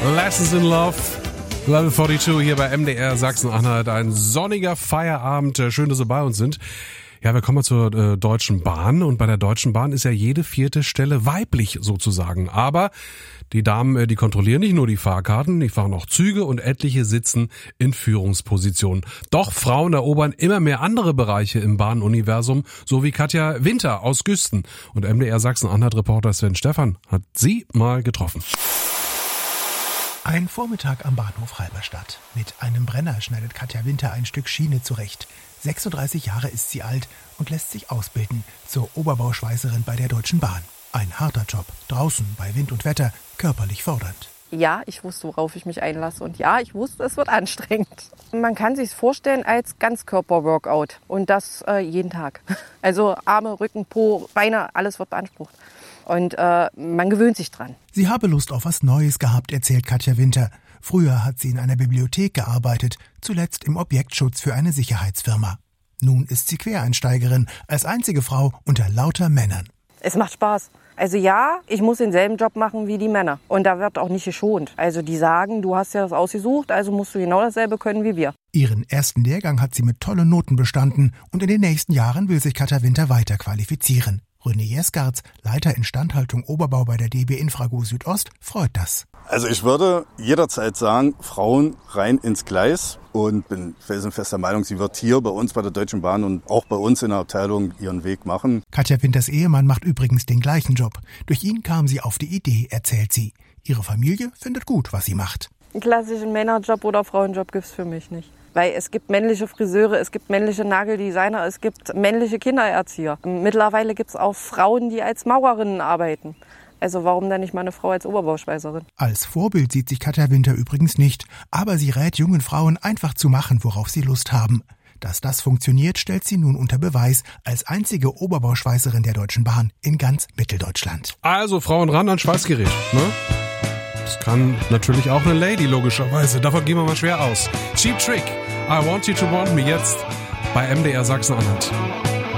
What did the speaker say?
Lessons in Love. Level 42 hier bei MDR Sachsen-Anhalt. Ein sonniger Feierabend. Schön, dass Sie bei uns sind. Ja, wir kommen mal zur Deutschen Bahn. Und bei der Deutschen Bahn ist ja jede 4. Stelle weiblich sozusagen. Aber die Damen, die kontrollieren nicht nur die Fahrkarten, die fahren auch Züge und etliche sitzen in Führungspositionen. Doch Frauen erobern immer mehr andere Bereiche im Bahnuniversum, so wie Katja Winter aus Güsten. Und MDR Sachsen-Anhalt-Reporter Sven Stephan hat sie mal getroffen. Ein Vormittag am Bahnhof Halberstadt. Mit einem Brenner schneidet Katja Winter ein Stück Schiene zurecht. 36 Jahre ist sie alt und lässt sich ausbilden zur Oberbauschweißerin bei der Deutschen Bahn. Ein harter Job, draußen bei Wind und Wetter, körperlich fordernd. Ja, ich wusste, worauf ich mich einlasse. Und ja, ich wusste, es wird anstrengend. Man kann sich vorstellen als Ganzkörper-Workout. Und das jeden Tag. Also Arme, Rücken, Po, Beine, alles wird beansprucht. Und man gewöhnt sich dran. Sie habe Lust auf was Neues gehabt, erzählt Katja Winter. Früher hat sie in einer Bibliothek gearbeitet, zuletzt im Objektschutz für eine Sicherheitsfirma. Nun ist sie Quereinsteigerin, als einzige Frau unter lauter Männern. Es macht Spaß. Also ja, ich muss denselben Job machen wie die Männer. Und da wird auch nicht geschont. Also die sagen, du hast ja das ausgesucht, also musst du genau dasselbe können wie wir. Ihren ersten Lehrgang hat sie mit tollen Noten bestanden und in den nächsten Jahren will sich Katja Winter weiter qualifizieren. René Jesgarz, Leiter Instandhaltung Oberbau bei der DB Infrago Südost, freut das. Also ich würde jederzeit sagen, Frauen rein ins Gleis und bin felsenfester Meinung, sie wird hier bei uns bei der Deutschen Bahn und auch bei uns in der Abteilung ihren Weg machen. Katja Winters Ehemann macht übrigens den gleichen Job. Durch ihn kam sie auf die Idee, erzählt sie. Ihre Familie findet gut, was sie macht. Einen klassischen Männerjob oder Frauenjob gibt's für mich nicht. Weil es gibt männliche Friseure, es gibt männliche Nageldesigner, es gibt männliche Kindererzieher. Mittlerweile gibt's auch Frauen, die als Maurerinnen arbeiten. Also warum dann nicht mal eine Frau als Oberbauschweißerin? Als Vorbild sieht sich Katja Winter übrigens nicht. Aber sie rät jungen Frauen einfach zu machen, worauf sie Lust haben. Dass das funktioniert, stellt sie nun unter Beweis als einzige Oberbauschweißerin der Deutschen Bahn in ganz Mitteldeutschland. Also Frauen ran an Schweißgerät, ne? Das kann natürlich auch eine Lady, logischerweise. Davon gehen wir mal schwer aus. Cheap Trick, I Want You to Want Me jetzt bei MDR Sachsen-Anhalt.